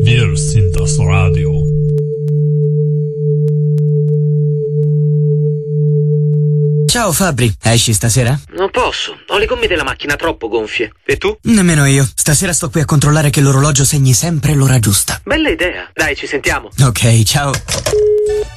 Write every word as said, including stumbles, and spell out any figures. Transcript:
Wir sind das Radio. Ciao Fabri, esci stasera? Non posso, ho le gomme della macchina troppo gonfie. E tu? Nemmeno io. Stasera sto qui a controllare che l'orologio segni sempre l'ora giusta. Bella idea. Dai, ci sentiamo. Ok, ciao.